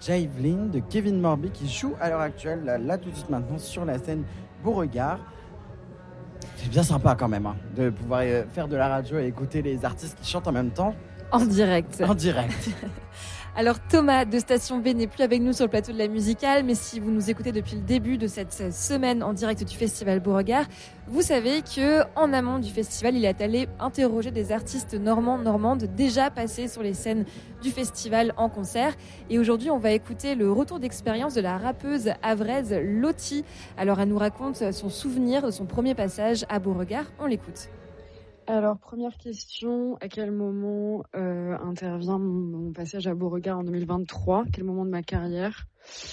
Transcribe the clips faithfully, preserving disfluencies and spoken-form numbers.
Javelin de Kevin Morby qui joue à l'heure actuelle, là, là tout de suite maintenant, sur la scène Beauregard. C'est bien sympa quand même hein, de pouvoir euh, faire de la radio et écouter les artistes qui chantent en même temps. En direct. En direct. Alors Thomas de Station B n'est plus avec nous sur le plateau de la musicale, mais si vous nous écoutez depuis le début de cette semaine en direct du Festival Beauregard, vous savez que en amont du festival, il est allé interroger des artistes normands, normandes déjà passés sur les scènes du festival en concert. Et aujourd'hui, on va écouter le retour d'expérience de la rappeuse havraise Lottie. Alors elle nous raconte son souvenir de son premier passage à Beauregard. On l'écoute. Alors, première question, à quel moment euh, intervient mon, mon passage à Beauregard en deux mille vingt-trois ? Quel moment de ma carrière ?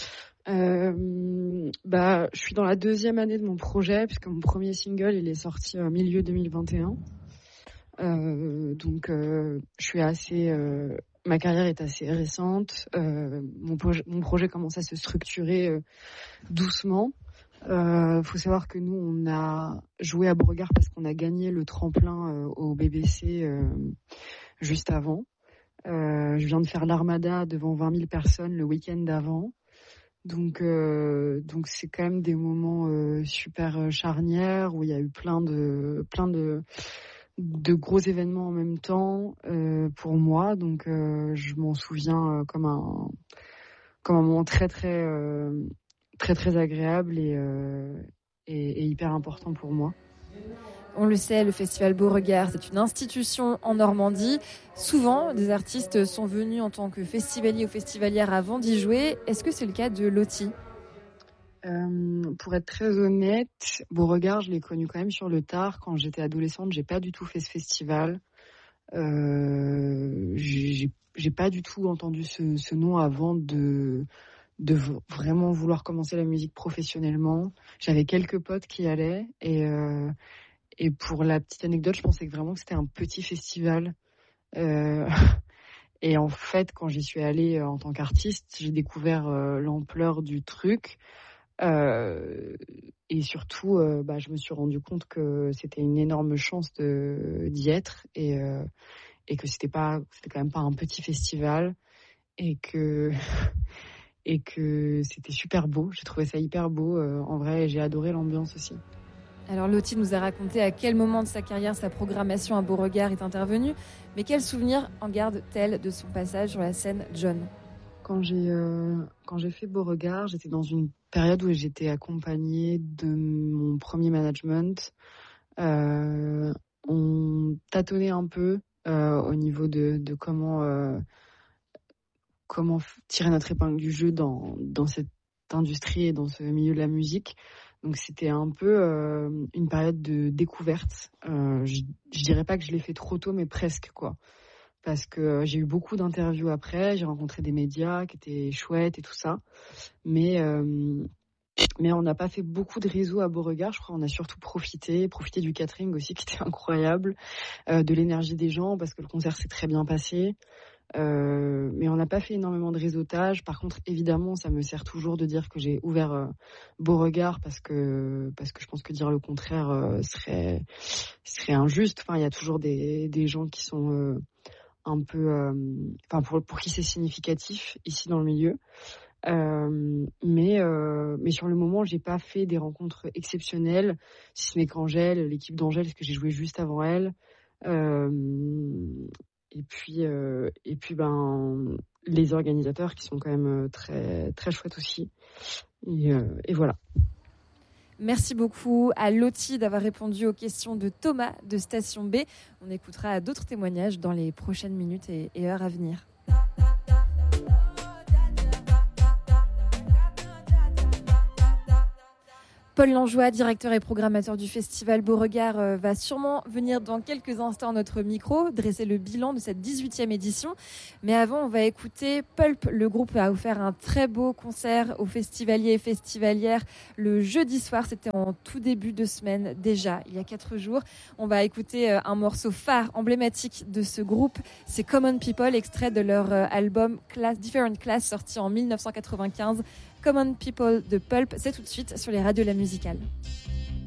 euh, bah, Je suis dans la deuxième année de mon projet, puisque mon premier single, il est sorti au milieu deux mille vingt et un. Euh, donc, euh, je suis assez... Euh, ma carrière est assez récente. Euh, mon, proje- mon projet commence à se structurer euh, doucement. Il euh, faut savoir que nous, on a joué à Beauregard parce qu'on a gagné le tremplin euh, au B B C euh, juste avant. Euh, je viens de faire l'Armada devant vingt mille personnes le week-end d'avant. Donc, euh, donc c'est quand même des moments euh, super charnières où il y a eu plein de, plein de, de gros événements en même temps euh, pour moi. Donc, euh, je m'en souviens euh, comme un, comme un moment très, très... Euh, très très agréable et, euh, et, et hyper important pour moi. On le sait, le Festival Beauregard, c'est une institution en Normandie. Souvent, des artistes sont venus en tant que festivaliers ou festivalières avant d'y jouer. Est-ce que c'est le cas de Lottie ? euh, Pour être très honnête, Beauregard, je l'ai connu quand même sur le tard. Quand j'étais adolescente, j'ai pas du tout fait ce festival. Euh, j'ai, j'ai pas du tout entendu ce, ce nom avant de... de vraiment vouloir commencer la musique professionnellement. J'avais quelques potes qui allaient et, euh, et pour la petite anecdote, je pensais que vraiment que c'était un petit festival. Euh, et en fait, quand j'y suis allée en tant qu'artiste, j'ai découvert euh, l'ampleur du truc. Euh, et surtout, euh, bah, je me suis rendu compte que c'était une énorme chance de, d'y être et, euh, et que c'était pas, c'était quand même pas un petit festival et que... et que c'était super beau. J'ai trouvé ça hyper beau, euh, en vrai, et j'ai adoré l'ambiance aussi. Alors Lottie nous a raconté à quel moment de sa carrière sa programmation à Beauregard est intervenue, mais quel souvenir en garde-t-elle de son passage sur la scène John ? Quand j'ai, euh, quand j'ai fait Beauregard, j'étais dans une période où j'étais accompagnée de mon premier management. Euh, on tâtonnait un peu euh, au niveau de, de comment... Euh, comment tirer notre épingle du jeu dans, dans cette industrie et dans ce milieu de la musique. Donc c'était un peu euh, une période de découverte. Euh, je, je dirais pas que je l'ai fait trop tôt, mais presque quoi. Parce que euh, j'ai eu beaucoup d'interviews après, j'ai rencontré des médias qui étaient chouettes et tout ça. Mais, euh, mais on n'a pas fait beaucoup de réseaux à Beauregard, je crois. On a surtout profité, profité du catering aussi qui était incroyable, euh, de l'énergie des gens parce que le concert s'est très bien passé. Euh, mais on n'a pas fait énormément de réseautage. Par contre, évidemment, ça me sert toujours de dire que j'ai ouvert euh, Beauregard parce que parce que je pense que dire le contraire euh, serait serait injuste. Enfin, il y a toujours des des gens qui sont euh, un peu, euh, enfin pour pour qui c'est significatif ici dans le milieu. Euh, mais euh, mais sur le moment, j'ai pas fait des rencontres exceptionnelles, si ce n'est qu'Angèle, l'équipe d'Angèle, parce que j'ai joué juste avant elle. Euh, Et puis, euh, et puis ben, les organisateurs qui sont quand même très, très chouettes aussi. Et, euh, et voilà. Merci beaucoup à Lottie d'avoir répondu aux questions de Thomas de Station B. On écoutera d'autres témoignages dans les prochaines minutes et, et heures à venir. Paul Langlois, directeur et programmateur du Festival Beauregard, euh, va sûrement venir dans quelques instants à notre micro, dresser le bilan de cette dix-huitième édition. Mais avant, on va écouter Pulp. Le groupe a offert un très beau concert aux festivaliers et festivalières le jeudi soir. C'était en tout début de semaine déjà, il y a quatre jours. On va écouter euh, un morceau phare, emblématique de ce groupe. C'est Common People, extrait de leur euh, album Class, Different Class, sorti en dix-neuf cent quatre-vingt-quinze. Common People de Pulp, c'est tout de suite sur les radios La Musicale.